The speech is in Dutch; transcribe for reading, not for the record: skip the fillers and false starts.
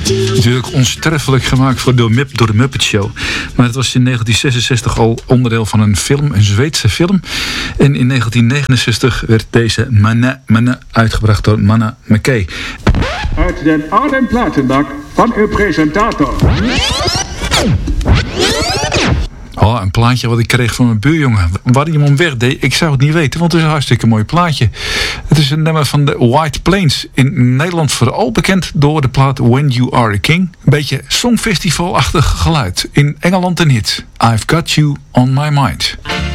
Natuurlijk onsterfelijk gemaakt door de Muppet Show. Maar het was in 1966 al onderdeel van een Zweedse film. En in 1969 werd deze Manna uitgebracht door Manna McKay. Uit den oude platenbak van uw presentator. Oh, een plaatje wat ik kreeg van mijn buurjongen. Waar hij hem om wegdeed, ik zou het niet weten, want het is een hartstikke mooi plaatje. Het is een nummer van de White Plains. In Nederland vooral bekend door de plaat When You Are a King. Een beetje songfestivalachtig geluid. In Engeland een hit. I've Got You On My Mind.